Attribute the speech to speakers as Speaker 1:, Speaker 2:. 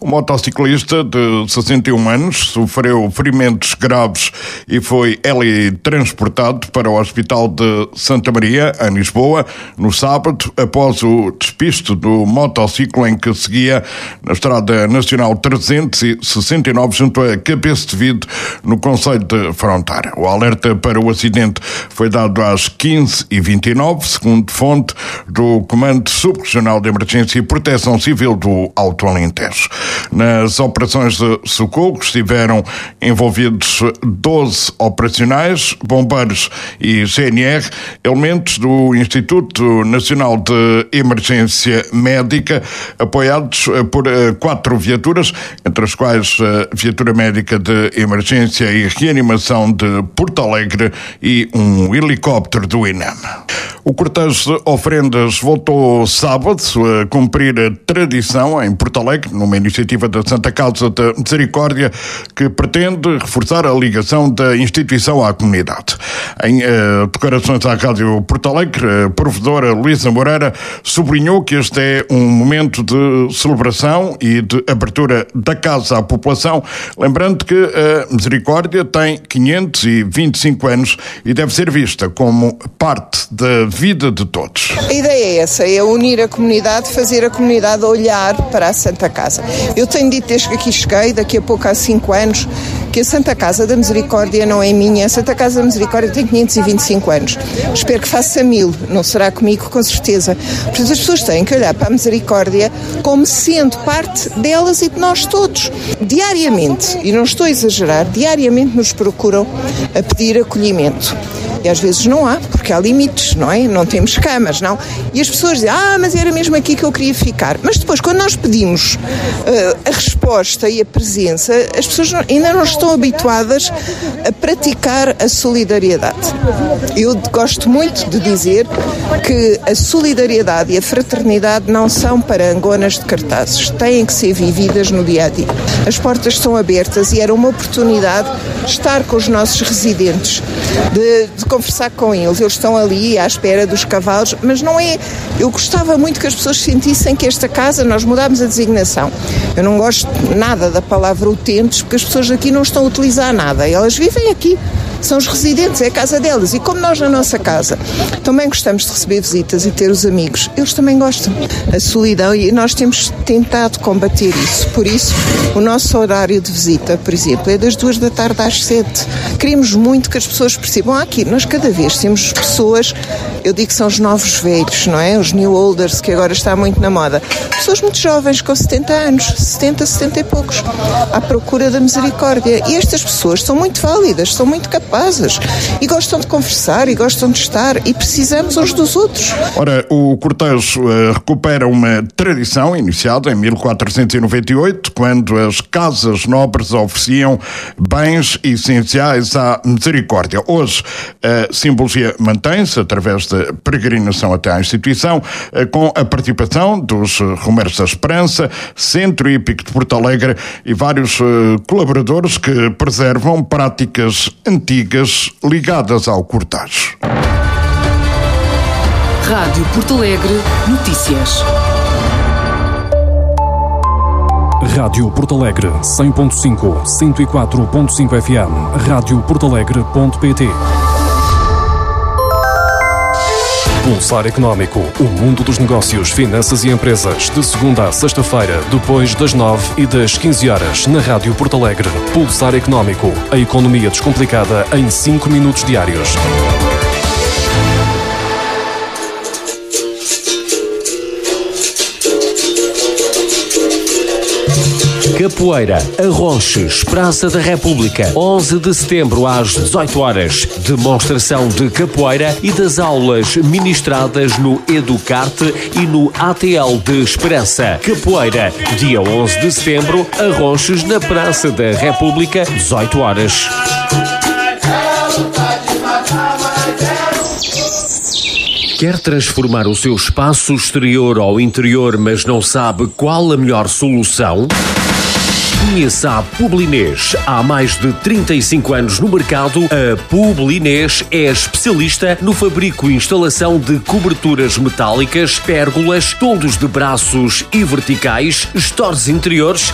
Speaker 1: O motociclista de 61 anos sofreu ferimentos graves e foi transportado para o Hospital de Santa Maria, em Lisboa, no sábado, após o despiste do motociclo em que seguia na Estrada Nacional 369, junto a Cabeça de Vide, no concelho de Fronteira. O alerta para o acidente foi dado às 15h29, segundo fonte do Comando Subregional de Emergência e Proteção Civil do Alto Alentejo. Nas operações de socorro estiveram envolvidos 12 operacionais, bombeiros e GNR, elementos do Instituto Nacional de Emergência Médica, apoiados por 4 viaturas, entre as quais a Viatura Médica de Emergência e Reanimação de Porto Alegre e um helicóptero do INEM. O cortejo de ofrendas voltou sábado a cumprir a tradição em Porto Alegre, numa iniciativa da Santa Casa da Misericórdia que pretende reforçar a ligação da instituição à comunidade. Em declarações à Rádio Porto Alegre, a provedora Luísa Moreira sublinhou que este é um momento de celebração e de abertura da casa à população, lembrando que a Misericórdia tem 525 anos e deve ser vista como parte da vida de todos.
Speaker 2: A ideia é essa, é unir a comunidade, fazer a comunidade olhar para a Santa Casa. Eu tenho dito desde que aqui cheguei, daqui a pouco há 5 anos, que a Santa Casa da Misericórdia não é minha. A Santa Casa da Misericórdia tem 525 anos. Espero que faça 1000, não será comigo, com certeza. Portanto, as pessoas têm que olhar para a Misericórdia como sendo parte delas e de nós todos. Diariamente, e não estou a exagerar, diariamente nos procuram a pedir acolhimento. E às vezes não há, porque há limites, não é? Não temos camas, não? E as pessoas dizem, mas era mesmo aqui que eu queria ficar. Mas depois, quando nós pedimos a resposta e a presença, as pessoas ainda não estão habituadas a praticar a solidariedade. Eu gosto muito de dizer que a solidariedade e a fraternidade não são parangonas de cartazes, têm que ser vividas no dia-a-dia. As portas estão abertas e era uma oportunidade de estar com os nossos residentes, de conversar com eles. Eles estão ali à espera dos cavalos, mas não é... Eu gostava muito que as pessoas sentissem que esta casa, nós mudámos a designação. Eu não gosto nada da palavra utentes, porque as pessoas aqui não estão a utilizar nada. Elas vivem aqui. São os residentes, é a casa delas. E como nós na nossa casa também gostamos de receber visitas e ter os amigos, eles também gostam. A solidão, e nós temos tentado combater isso. Por isso, o nosso horário de visita, por exemplo, é das 2 da tarde às 7. Queremos muito que as pessoas percebam aqui. Nós cada vez temos pessoas, eu digo que são os novos velhos, não é? Os new olders, que agora está muito na moda. Pessoas muito jovens, com 70 anos, 70 e poucos, à procura da misericórdia. E estas pessoas são muito válidas, são muito capazes e gostam de conversar e gostam de estar e precisamos uns dos outros.
Speaker 1: Ora, o cortejo recupera uma tradição iniciada em 1498, quando as casas nobres ofereciam bens essenciais à misericórdia. Hoje, a simbologia mantém-se através da peregrinação até à instituição, com a participação dos Romeros da Esperança, Centro Hípico de Porto Alegre e vários colaboradores que preservam práticas antigas ligadas ao cortejo.
Speaker 3: Rádio Porto Alegre Notícias.
Speaker 4: Rádio Porto Alegre 100.5, 104.5 FM, radioportalegre.pt. Pulsar Económico, o mundo dos negócios, finanças e empresas, de segunda a sexta-feira, depois das 9 e das 15 horas, na Rádio Porto Alegre. Pulsar Económico, a economia descomplicada em 5 minutos diários.
Speaker 5: Capoeira, Arronches, Praça da República, 11 de setembro às 18 horas. Demonstração de capoeira e das aulas ministradas no Educarte e no ATL de Esperança. Capoeira, dia 11 de setembro, Arronches, na Praça da República, 18 horas. Quer transformar o seu espaço exterior ou interior, mas não sabe qual a melhor solução? Conheça a Publinês. Há mais de 35 anos no mercado, a Publinês é especialista no fabrico e instalação de coberturas metálicas, pérgolas, toldos de braços e verticais, estores interiores